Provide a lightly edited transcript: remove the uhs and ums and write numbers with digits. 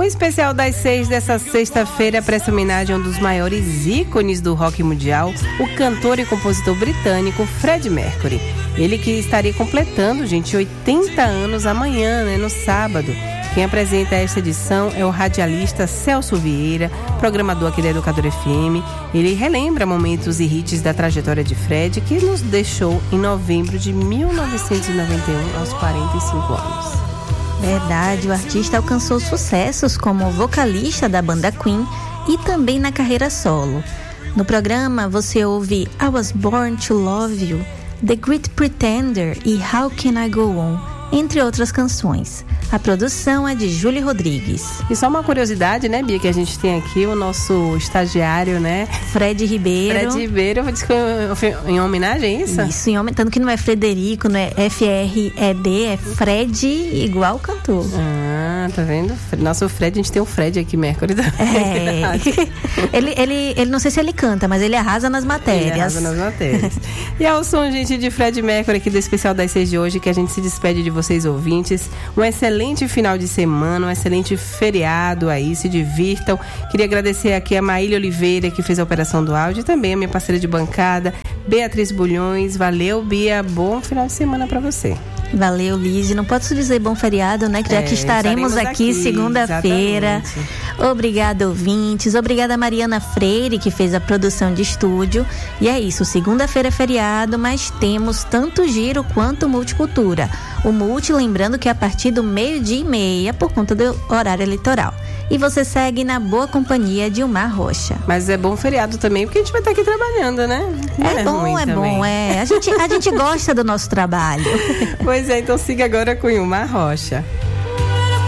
especial das 6 dessa sexta-feira presta homenagem a um dos maiores ícones do rock mundial, o cantor e compositor britânico Freddie Mercury. Ele que estaria completando, gente, 80 anos amanhã, né, no sábado. Quem apresenta esta edição é o radialista Celso Vieira, programador aqui da Educadora FM. Ele relembra momentos e hits da trajetória de Fred, que nos deixou em novembro de 1991, aos 45 anos. Verdade, o artista alcançou sucessos como vocalista da banda Queen e também na carreira solo. No programa você ouve I Was Born to Love You, The Great Pretender e How Can I Go On, entre outras canções. A produção é de Júlia Rodrigues. E só uma curiosidade, né, Bia, que a gente tem aqui o nosso estagiário, né? Fred Ribeiro. Fred Ribeiro, em homenagem a isso? Isso, tanto que não é Frederico, não é F-R-E-D, é Fred igual o cantor. Ah, tá vendo? Nosso Fred, a gente tem um Fred aqui, Mercury. Ele não sei se ele canta, mas ele arrasa nas matérias. Ele arrasa nas matérias. E ao som, gente, de Fred Mercury aqui do especial das 6 de hoje, que a gente se despede de vocês, ouvintes. Um excelente final de semana, um excelente feriado aí, se divirtam. Queria agradecer aqui a Maília Oliveira, que fez a operação do áudio, e também a minha parceira de bancada, Beatriz Bulhões. Valeu, Bia, bom final de semana pra você. Valeu, Liz. Não posso dizer bom feriado, né? Que já que estaremos aqui segunda-feira. Obrigada, ouvintes. Obrigada, Mariana Freire, que fez a produção de estúdio. E é isso, segunda-feira é feriado, mas temos tanto giro quanto multicultura. O multi, lembrando que é a partir do 12:30, por conta do horário eleitoral. E você segue na boa companhia de Ilmar Rocha. Mas é bom feriado também, porque a gente vai estar aqui trabalhando, né? É bom. A gente gosta do nosso trabalho. Pois é, então siga agora com Ilmar Rocha.